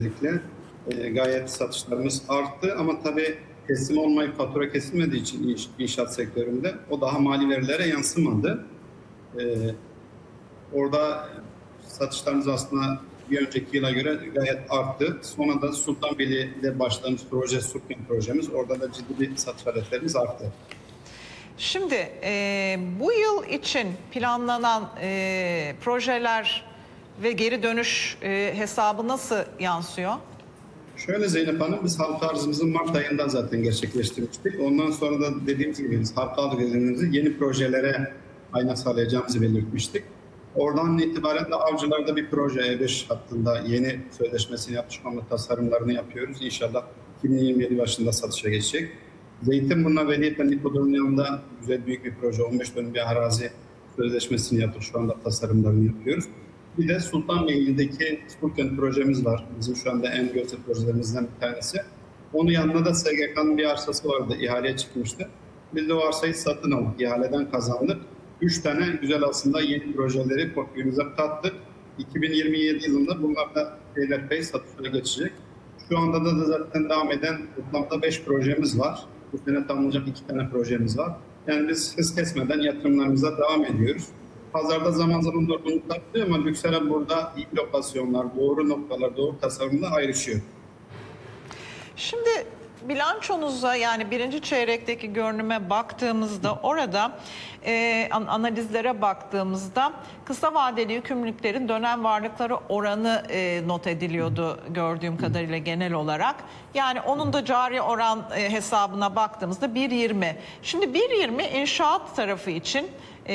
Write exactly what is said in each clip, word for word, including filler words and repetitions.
özellikle e, gayet satışlarımız arttı ama tabii teslim olmayıp fatura kesilmediği için inş, inşaat sektöründe o daha mali verilere yansımadı. E, orada satışlarımız aslında bir önceki yıla göre gayet arttı. Sonra da Sultanbeyli ile başlamış proje, Sultan projemiz. Orada da ciddi bir satış hedeflerimiz arttı. Şimdi e, bu yıl için planlanan e, projeler ve geri dönüş e, hesabı nasıl yansıyor? Şöyle Zeynep Hanım, biz halka arzımızı Mart ayında zaten gerçekleştirmiştik. Ondan sonra da dediğimiz gibi biz halka arzımızı yeni projelere ayna sağlayacağımızı belirtmiştik. Oradan itibaren de Avcılar'da bir proje E beş hattında yeni sözleşmesini yapmış, ama tasarımlarını yapıyoruz. İnşallah iki bin yirmi yedi başında satışa geçecek. Zeytinburnu Veliyepen Nipodor'un yanında güzel büyük bir proje, on beş dönüm bir arazi sözleşmesini yaptık. Şu anda tasarımlarını yapıyoruz. Bir de Sultanbeyli'deki Sultan projemiz var. Bizim şu anda en gözde projelerimizden bir tanesi. Onun yanında da S G K'nın bir arsası vardı. İhaleye çıkmıştı. Biz de o arsayı satın aldık. İhaleden kazandık. Üç tane güzel aslında yeni projeleri portföyümüze kattık. iki bin yirmi yedi yılında bunlar da peyderpey satışa geçecek. Şu anda da, da zaten devam eden toplamda beş projemiz var. Bu sene tamamlanacak iki tane projemiz var. Yani biz hız kesmeden yatırımlarımıza devam ediyoruz. Pazarda zaman zaman durgunluk yapıyor ama Lüksera burada iyi lokasyonlar, doğru noktalar, doğru tasarımla ayrışıyor. Şimdi bilançonuza, yani birinci çeyrekteki görünüme baktığımızda, orada e, analizlere baktığımızda kısa vadeli yükümlülüklerin dönem varlıkları oranı e, not ediliyordu gördüğüm kadarıyla genel olarak. Yani onun da cari oran e, hesabına baktığımızda bir yirmi. Şimdi bir yirmi inşaat tarafı için e,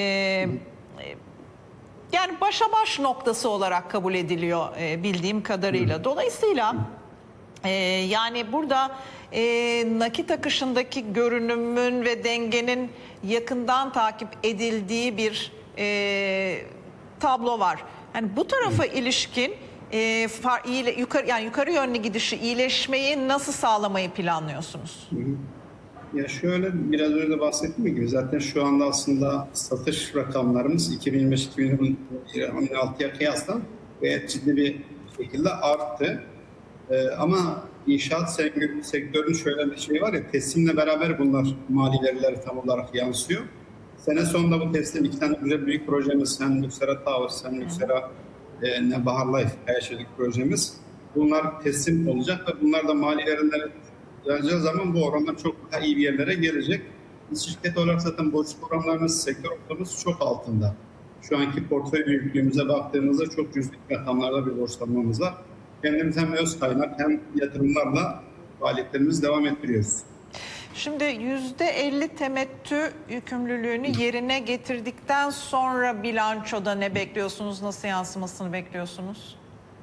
yani başa baş noktası olarak kabul ediliyor e, bildiğim kadarıyla. Dolayısıyla e, yani burada e, nakit akışındaki görünümün ve dengenin yakından takip edildiği bir e, tablo var. Yani bu tarafa ilişkin e, far, iyile, yukarı, yani yukarı yönlü gidişi, iyileşmeyi nasıl sağlamayı planlıyorsunuz? Hı hı. Ya şöyle, biraz önce de bahsettiğim gibi zaten şu anda aslında satış rakamlarımız iki bin yirmi beş iki bin on altıya kıyasla gayet ciddi bir şekilde arttı. Ee, ama inşaat sektörünün şöyle bir şey var ya, teslimle beraber bunlar mali verileri tam olarak yansıyor. Sene sonunda bu teslim iki tane güzel büyük projemiz, hem Lüksera Towers hem Lüksera e, Nebahar Life Kayaşehir'deki projemiz. Bunlar teslim olacak ve bunlar da mali verileri geleceği zaman bu oranlar çok daha iyi bir yerlere gelecek. Biz şirket olarak zaten borçluk oranlarımız, sektör oranlarımız çok altında. Şu anki portföy büyüklüğümüze baktığımızda çok cüzi rakamlarda bir borçlanmamız var. Kendimiz hem öz kaynak hem yatırımlarla faaliyetlerimizi devam ettiriyoruz. Şimdi yüzde elli temettü yükümlülüğünü yerine getirdikten sonra bilançoda ne bekliyorsunuz? Nasıl yansımasını bekliyorsunuz?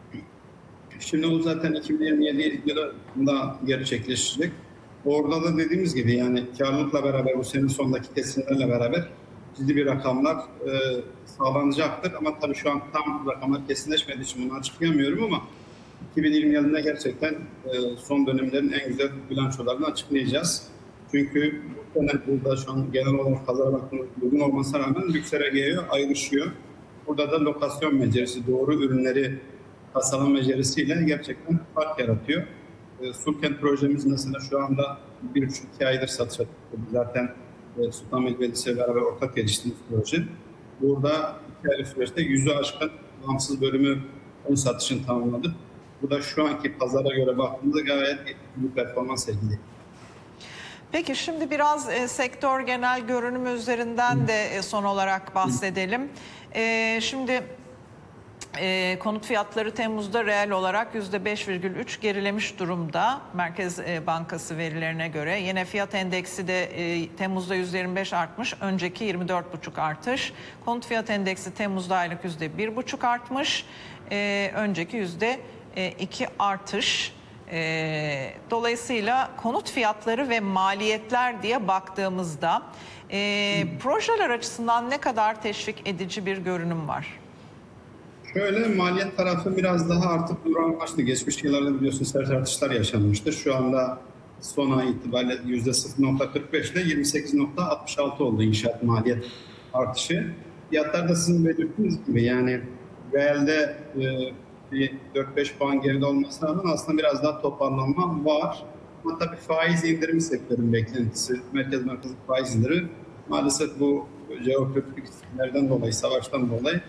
Şimdi bu zaten iki bin yirmi yedi yılında gerçekleşecek. Orada da dediğimiz gibi yani karlılıkla beraber, bu senenin sonundaki kesimlerle beraber ciddi bir rakamlar e, sağlanacaktır. Ama tabii şu an tam rakamlar kesinleşmediği için bunu açıklayamıyorum, ama iki bin yirmi yılında gerçekten e, son dönemlerin en güzel bilançolarını açıklayacağız. Çünkü bu sene burada şu an genel olarak pazara baktığımız uygun olmasına rağmen Lüksera geliyor, ayrışıyor. Burada da lokasyon becerisi, doğru ürünleri tasarım becerisiyle gerçekten fark yaratıyor. E, Sulkent projemiz mesela şu anda bir buçuk iki aydır satışa çıktı. Zaten e, Sultanbeyli Belediyesi ile beraber ortak geliştirdiğimiz proje. Burada iki aylık süreçte yüzü aşkın bağımsız bölümü ön satışını tamamladık. Bu da şu anki pazara göre baktığımızda gayet iyi bir performans sergiliyor. Peki şimdi biraz e, sektör genel görünümü üzerinden de e, son olarak bahsedelim. E, şimdi e, konut fiyatları Temmuz'da reel olarak yüzde beş virgül üç gerilemiş durumda Merkez e, Bankası verilerine göre. Yine fiyat endeksi de e, Temmuz'da yüzde yirmi beş artmış, önceki yirmi dört buçuk artış. Konut fiyat endeksi Temmuz'da aylık yüzde bir buçuk artmış, e, önceki yüzde iki artış. E, dolayısıyla konut fiyatları ve maliyetler diye baktığımızda e, projeler açısından ne kadar teşvik edici bir görünüm var? Şöyle, maliyet tarafı biraz daha artık durağanlaştı. Geçmiş yıllarda biliyorsunuz sert artışlar yaşanmıştır. Şu anda son ay itibariyle yüzde sıfır virgül kırk beş ile yirmi sekiz virgül altmış altı oldu inşaat maliyet artışı. Fiyatlar da sizin belirttiğiniz gibi yani realde e, bir dört beş puan geride olmasına rağmen aslında biraz daha toparlanma var. Ama tabii faiz indirimi sektörün beklentisi, merkez merkezi faiz indirimi maalesef bu jeopolitik risklerden dolayı, savaştan dolayı